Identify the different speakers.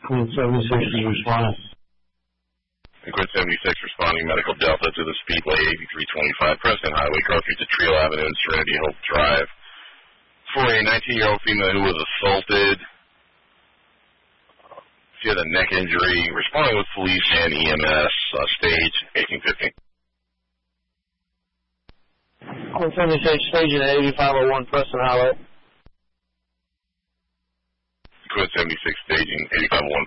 Speaker 1: Queen 76 is responding.
Speaker 2: Queen 76 responding, Medical Delta to the Speedway 8325 Preston Highway, Garfield to Trio Avenue and Serenity Hope Drive. For a 19-year-old female who was assaulted. She had a neck injury. Responding with police and EMS, stage 1850.
Speaker 1: Queen 76 staging at 8501 Preston Highway.
Speaker 2: Queen 76 staging 8501